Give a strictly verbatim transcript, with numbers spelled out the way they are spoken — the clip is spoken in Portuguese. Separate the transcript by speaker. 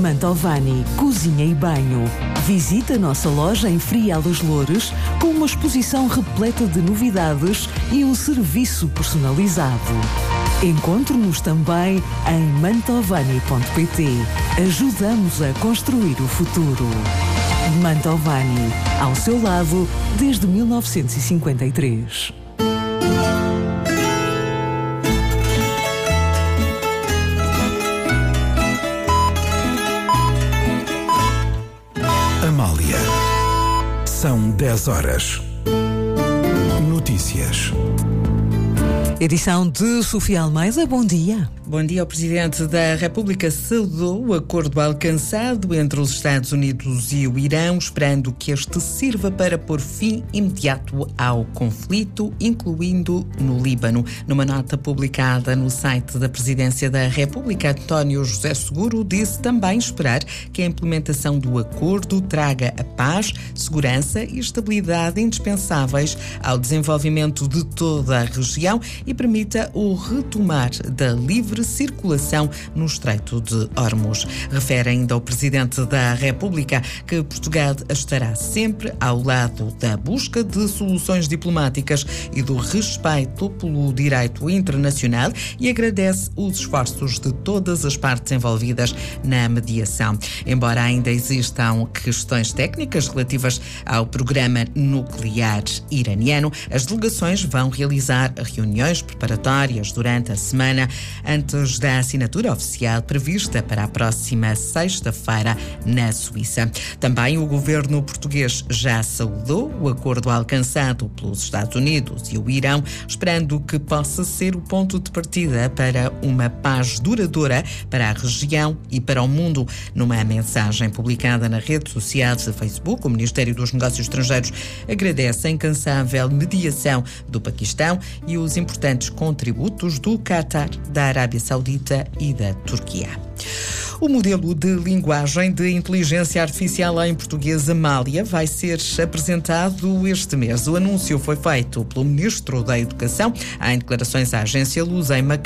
Speaker 1: Mantovani Cozinha e Banho. Visita a nossa loja em Frial dos Loures com uma exposição repleta de novidades e um serviço personalizado. Encontre-nos também em mantovani ponto pt. Ajudamos a construir o futuro. Mantovani, ao seu lado desde mil novecentos e cinquenta e três.
Speaker 2: Amália. São dez horas. Notícias.
Speaker 1: Edição de Sofia Almeida. Bom dia.
Speaker 3: Bom dia. O Presidente da República saudou o acordo alcançado entre os Estados Unidos e o Irão, esperando que este sirva para pôr fim imediato ao conflito, incluindo no Líbano. Numa nota publicada no site da Presidência da República, António José Seguro disse também esperar que a implementação do acordo traga a paz, segurança e estabilidade indispensáveis ao desenvolvimento de toda a região e permita o retomar da livre circulação no Estreito de Hormuz. Refere ainda o Presidente da República que Portugal estará sempre ao lado da busca de soluções diplomáticas e do respeito pelo direito internacional e agradece os esforços de todas as partes envolvidas na mediação. Embora ainda existam questões técnicas relativas ao programa nuclear iraniano, as delegações vão realizar reuniões preparatórias durante a semana antes da assinatura oficial prevista para a próxima sexta-feira na Suíça. Também o governo português já saudou o acordo alcançado pelos Estados Unidos e o Irão, esperando que possa ser o ponto de partida para uma paz duradoura para a região e para o mundo. Numa mensagem publicada na rede social de Facebook, o Ministério dos Negócios Estrangeiros agradece a incansável mediação do Paquistão e os importantes contributos do Qatar, da Arábia Saudita e da Turquia. O modelo de linguagem de inteligência artificial em português Amália vai ser apresentado este mês. O anúncio foi feito pelo Ministro da Educação em declarações à agência Lusa em Macau.